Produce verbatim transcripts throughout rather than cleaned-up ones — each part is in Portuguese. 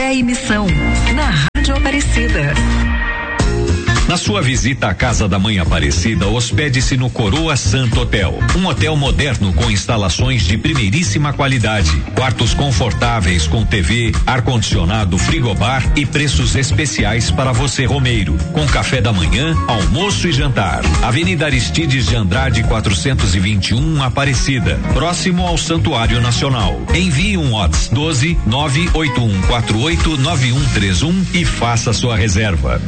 Fé e Missão, na Rádio Aparecida. Na sua visita à Casa da Mãe Aparecida, hospede-se no Coroa Santo Hotel. Um hotel moderno com instalações de primeiríssima qualidade. Quartos confortáveis com T V, ar-condicionado, frigobar e preços especiais para você, romeiro. Com café da manhã, almoço e jantar. Avenida Aristides de Andrade quatrocentos e vinte e um, Aparecida. Próximo ao Santuário Nacional. Envie um WhatsApp doze nove oito um quatro oito nove um três um e faça sua reserva.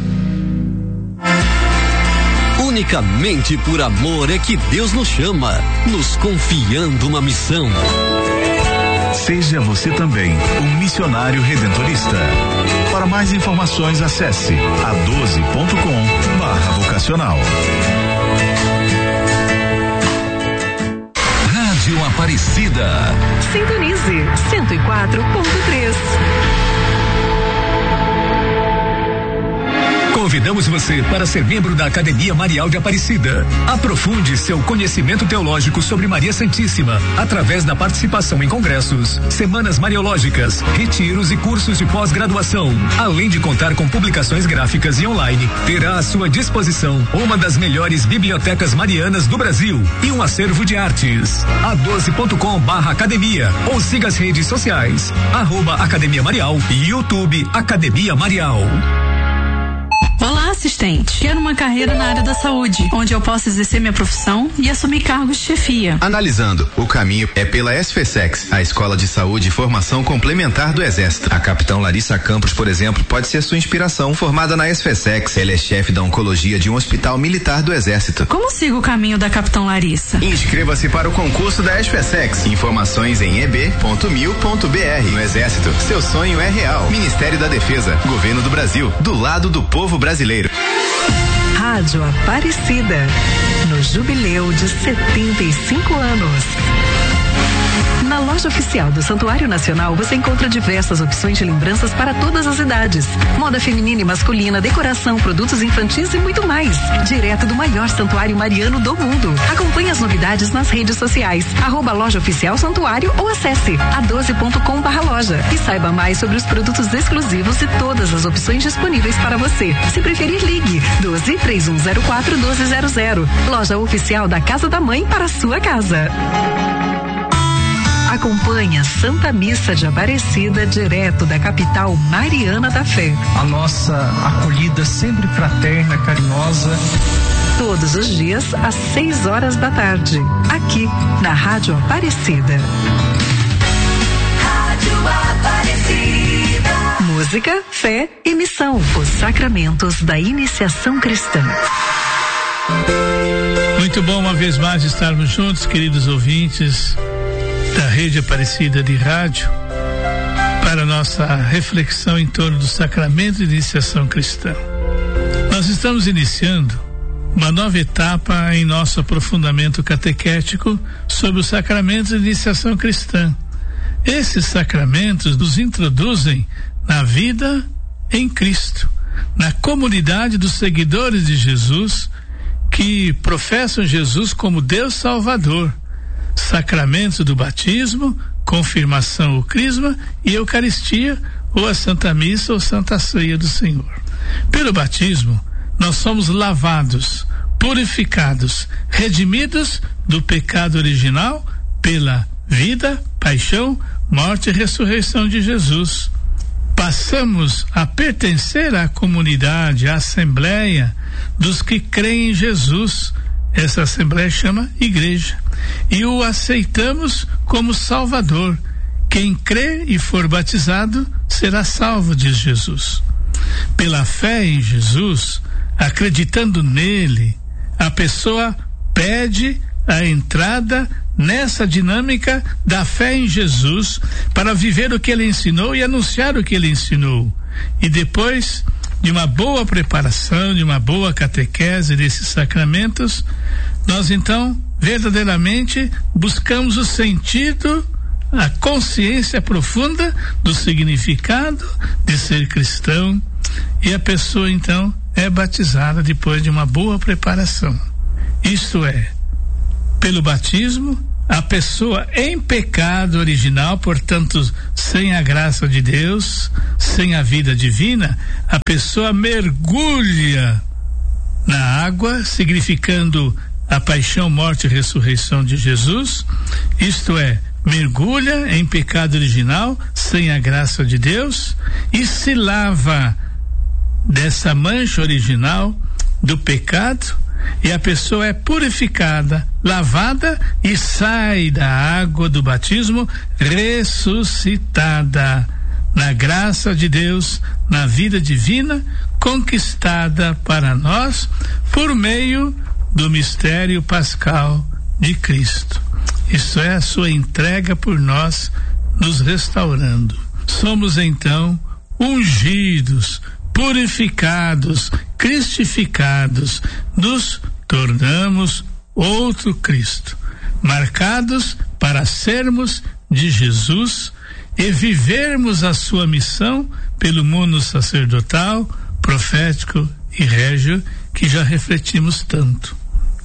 Unicamente por amor é que Deus nos chama, nos confiando uma missão. Seja você também um missionário redentorista. Para mais informações, acesse a doze ponto com barra vocacional. Rádio Aparecida. Sintonize cento e quatro ponto três. Convidamos você para ser membro da Academia Marial de Aparecida. Aprofunde seu conhecimento teológico sobre Maria Santíssima através da participação em congressos, semanas mariológicas, retiros e cursos de pós-graduação. Além de contar com publicações gráficas e online, terá à sua disposição uma das melhores bibliotecas marianas do Brasil e um acervo de artes. a doze ponto com barra academia ou siga as redes sociais, arroba Academia Marial e YouTube Academia Marial. Olá, assistente. Quero uma carreira na área da saúde, onde eu possa exercer minha profissão e assumir cargos de chefia. Analisando, o caminho é pela SFSEX, a Escola de Saúde e Formação Complementar do Exército. A capitão Larissa Campos, por exemplo, pode ser sua inspiração. Formada na SFSEX, ela é chefe da oncologia de um hospital militar do Exército. Como sigo o caminho da capitão Larissa? Inscreva-se para o concurso da SFSEX. Informações em e b ponto mil ponto b r. No Exército, seu sonho é real. Ministério da Defesa, Governo do Brasil, do lado do povo brasileiro. Rádio Aparecida, no jubileu de setenta e cinco anos. Na loja oficial do Santuário Nacional você encontra diversas opções de lembranças para todas as idades. Moda feminina e masculina, decoração, produtos infantis e muito mais. Direto do maior santuário mariano do mundo. Acompanhe as novidades nas redes sociais. Arroba loja oficial santuário ou acesse a doze ponto com barra loja e saiba mais sobre os produtos exclusivos e todas as opções disponíveis para você. Se preferir, ligue doze, três um zero quatro, doze zero zero. Loja oficial da Casa da Mãe para sua casa. Acompanhe a Santa Missa de Aparecida, direto da capital mariana da fé. A nossa acolhida sempre fraterna, carinhosa. Todos os dias, às seis horas da tarde. Aqui, na Rádio Aparecida. Rádio Aparecida. Música, fé e missão. Os sacramentos da iniciação cristã. Muito bom uma vez mais estarmos juntos, queridos ouvintes da Rede Aparecida de Rádio, para nossa reflexão em torno do sacramento de iniciação cristã. Nós estamos iniciando uma nova etapa em nosso aprofundamento catequético sobre os sacramentos de iniciação cristã. Esses sacramentos nos introduzem na vida em Cristo, na comunidade dos seguidores de Jesus, que professam Jesus como Deus Salvador. Sacramento do batismo, confirmação ou crisma e Eucaristia ou a Santa Missa ou Santa Ceia do Senhor. Pelo batismo, nós somos lavados, purificados, redimidos do pecado original pela vida, paixão, morte e ressurreição de Jesus. Passamos a pertencer à comunidade, à assembleia dos que creem em Jesus. Essa assembleia chama igreja. E o aceitamos como Salvador. Quem crê e for batizado será salvo, diz Jesus. Pela fé em Jesus, acreditando nele, a pessoa pede a entrada nessa dinâmica da fé em Jesus para viver o que ele ensinou e anunciar o que ele ensinou. E depois de uma boa preparação, de uma boa catequese desses sacramentos, nós então verdadeiramente buscamos o sentido, a consciência profunda do significado de ser cristão, e a pessoa então é batizada depois de uma boa preparação. Isto é, pelo batismo, a pessoa em pecado original, portanto, sem a graça de Deus, sem a vida divina, a pessoa mergulha na água, significando a paixão, morte e ressurreição de Jesus, isto é, mergulha em pecado original, sem a graça de Deus, e se lava dessa mancha original do pecado, e a pessoa é purificada, lavada e sai da água do batismo ressuscitada na graça de Deus, na vida divina, conquistada para nós por meio do mistério pascal de Cristo. Isso é a sua entrega por nós, nos restaurando. Somos então ungidos, purificados, cristificados, nos tornamos outro Cristo, marcados para sermos de Jesus e vivermos a sua missão pelo mundo sacerdotal, profético e régio que já refletimos tanto.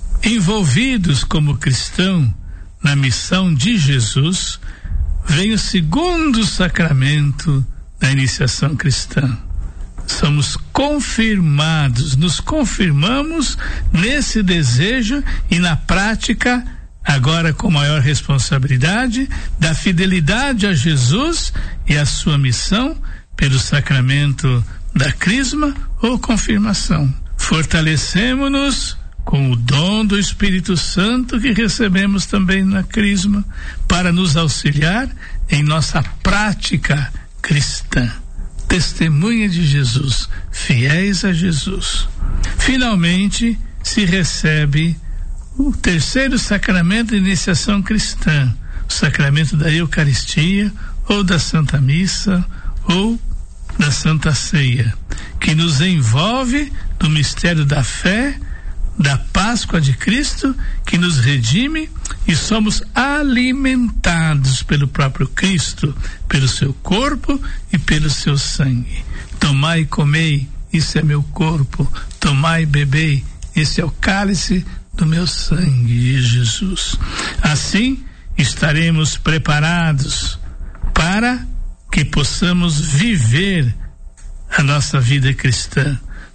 Envolvidos como cristão na missão de Jesus, vem o segundo sacramento da iniciação cristã. Somos confirmados, nos confirmamos nesse desejo e na prática, agora com maior responsabilidade, da fidelidade a Jesus e a sua missão pelo sacramento da crisma ou confirmação. Fortalecemo-nos com o dom do Espírito Santo que recebemos também na crisma para nos auxiliar em nossa prática cristã. Testemunha de Jesus, fiéis a Jesus. Finalmente, se recebe o terceiro sacramento de iniciação cristã, o sacramento da Eucaristia, ou da Santa Missa, ou da Santa Ceia, que nos envolve no mistério da fé, da Páscoa de Cristo, que nos redime e somos alimentados pelo próprio Cristo, pelo seu corpo e pelo seu sangue. Tomai e comei, isso é meu corpo. Tomai e bebei, esse é o cálice do meu sangue, Jesus. Assim, estaremos preparados para que possamos viver a nossa vida cristã,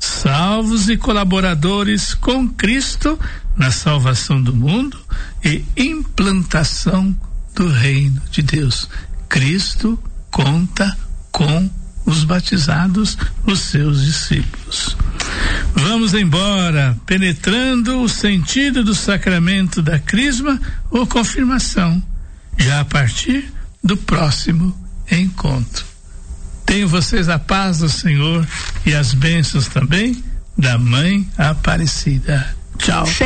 salvos e colaboradores com Cristo na salvação do mundo e implantação do reino de Deus. Cristo conta com os batizados, os seus discípulos. Vamos embora, penetrando o sentido do sacramento da crisma ou confirmação, já a partir do próximo encontro. Tenham vocês a paz do Senhor e as bênçãos também da Mãe Aparecida. Tchau.